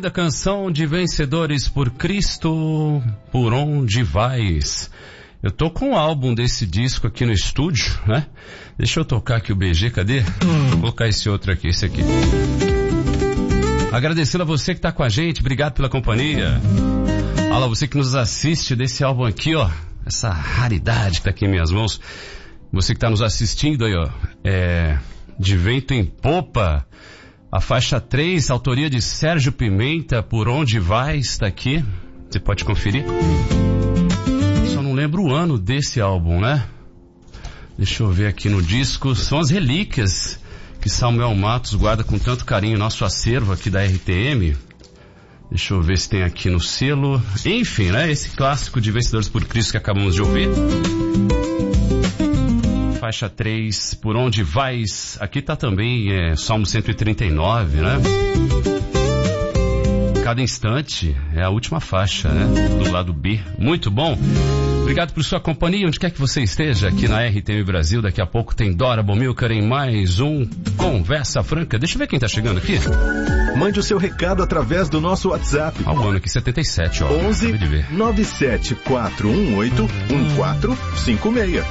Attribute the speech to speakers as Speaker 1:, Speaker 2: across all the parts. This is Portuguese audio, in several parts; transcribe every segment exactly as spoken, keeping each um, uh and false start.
Speaker 1: linda canção de Vencedores por Cristo, Por Onde Vais. Eu tô com um álbum desse disco aqui no estúdio, né? Deixa eu tocar aqui o B G, cadê? Vou colocar esse outro aqui, esse aqui. Agradecendo a você que tá com a gente, obrigado pela companhia. Olha, você que nos assiste desse álbum aqui, ó, essa raridade que tá aqui em minhas mãos. Você que tá nos assistindo aí, ó, é, De Vento em Popa, a faixa três, autoria de Sérgio Pimenta, Por Onde Vais, está aqui. Você pode conferir. Só não lembro o ano desse álbum, né? Deixa eu ver aqui no disco. São as relíquias que Samuel Matos guarda com tanto carinho, nosso acervo aqui da R T M. Deixa eu ver se tem aqui no selo. Enfim, né? Esse clássico de Vencedores por Cristo que acabamos de ouvir. Faixa três, Por Onde Vais. Aqui tá também é, Salmo cento e trinta e nove, né? Cada Instante é a última faixa, né? Do lado B. Muito bom. Obrigado por sua companhia, onde quer que você esteja, aqui na R T M Brasil. Daqui a pouco tem Dora Bomilcar em mais um Conversa Franca. Deixa eu ver quem tá chegando aqui.
Speaker 2: Mande o seu recado através do nosso WhatsApp.
Speaker 1: Ó, o ano aqui, setenta e sete, ó.
Speaker 2: onze nove sete quatro um oito um quatro cinco seis.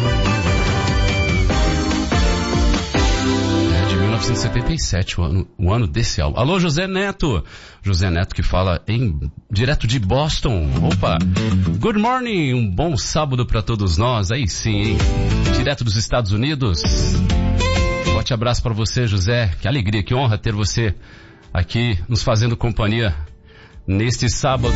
Speaker 1: mil novecentos e setenta e sete, o ano, o ano desse álbum. Alô, José Neto. José Neto que fala em direto de Boston. Opa. Good morning. Um bom sábado pra todos nós. Aí sim, hein? Direto dos Estados Unidos. Forte abraço pra você, José. Que alegria, que honra ter você aqui nos fazendo companhia neste sábado.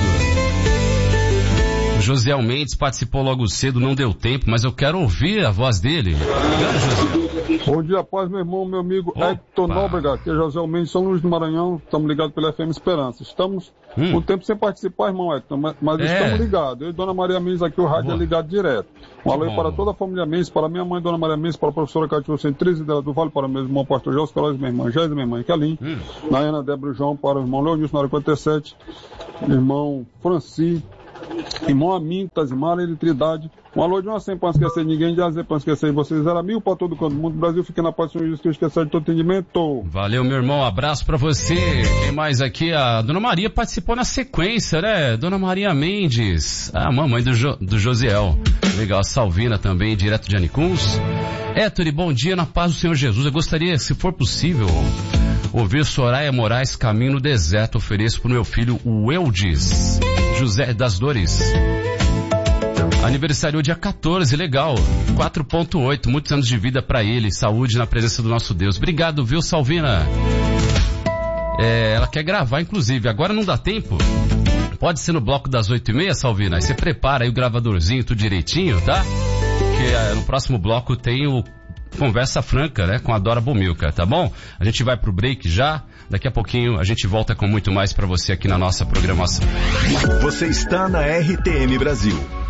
Speaker 1: O Josiel Mendes participou logo cedo, não deu tempo, mas eu quero ouvir a voz dele.
Speaker 3: Bom dia, paz, meu irmão, meu amigo Opa. Hector Nóbrega, aqui é José Mendes, São Luís do Maranhão, estamos ligados pela F M Esperança. Estamos hum. um tempo sem participar, irmão Hector, mas, mas é. estamos ligados. Eu e Dona Maria Mendes aqui, o rádio Boa. é ligado direto. Um alô para toda a família Mendes, para minha mãe, Dona Maria Mendes, para a professora Catiúcia Centrize dela do Vale, para meu irmão Pastor José, para minha irmã Jéssica, minha irmã Kelin, hum. Nayana, Débora e João, para o irmão Leonilson, na quarenta e sete, irmão Franci, irmão Aminto, Tazimara, Eletricidade. Um alô de uma cem para não esquecer de ninguém, de azer para não esquecer de vocês. Era mil para todo canto do mundo. Brasil, fique na paz do Senhor Jesus Cristo, esquecer de todo entendimento.
Speaker 1: Valeu, meu irmão. Abraço pra você. Quem mais aqui? A Dona Maria participou na sequência, né? Dona Maria Mendes, a mamãe do, jo, do Josiel. Legal. Salvina também, direto de Anicuns. Héctor, bom dia, na paz do Senhor Jesus. Eu gostaria, se for possível, ouvir Soraya Moraes, Caminho no Deserto. Ofereço pro meu filho, o Eudes José das Dores. Aniversário dia quatorze, legal, quatro ponto oito, muitos anos de vida pra ele, saúde na presença do nosso Deus. Obrigado, viu, Salvina? É, ela quer gravar, inclusive, agora não dá tempo. Pode ser no bloco das oito e meia, Salvina, aí você prepara aí o gravadorzinho, tudo direitinho, tá? Que é, no próximo bloco tem o Conversa Franca, né, com a Dora Bomilcar, tá bom? A gente vai pro break já, daqui a pouquinho a gente volta com muito mais pra você aqui na nossa programação.
Speaker 2: Você está na R T M Brasil.